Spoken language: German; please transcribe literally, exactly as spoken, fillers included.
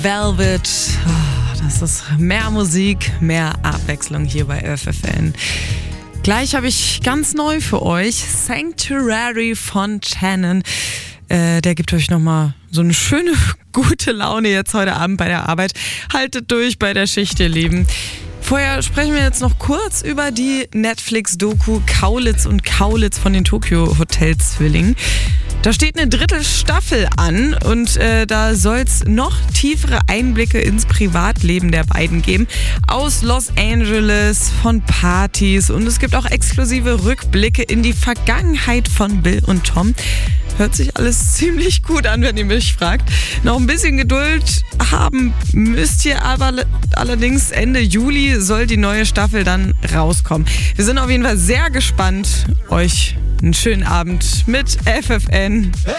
Velvet, oh, das ist mehr Musik, mehr Abwechslung hier bei F F N. Gleich habe ich ganz neu für euch Sanctuary von Shannon. Äh, der gibt euch nochmal so eine schöne, gute Laune jetzt heute Abend bei der Arbeit. Haltet durch bei der Schicht, ihr Lieben. Vorher sprechen wir jetzt noch kurz über die Netflix-Doku Kaulitz und Kaulitz von den Tokyo Hotel-Zwillingen. Da steht eine dritte Staffel an und äh, da soll es noch tiefere Einblicke ins Privatleben der beiden geben. Aus Los Angeles, von Partys, und es gibt auch exklusive Rückblicke in die Vergangenheit von Bill und Tom. Hört sich alles ziemlich gut an, wenn ihr mich fragt. Noch ein bisschen Geduld haben müsst ihr aber, allerdings Ende Juli soll die neue Staffel dann rauskommen. Wir sind auf jeden Fall sehr gespannt, euch einen schönen Abend mit F F N.